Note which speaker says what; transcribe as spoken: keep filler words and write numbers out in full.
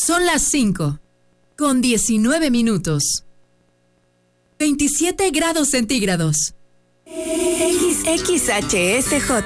Speaker 1: Son las cinco, con diecinueve minutos. veintisiete grados centígrados.
Speaker 2: X H S J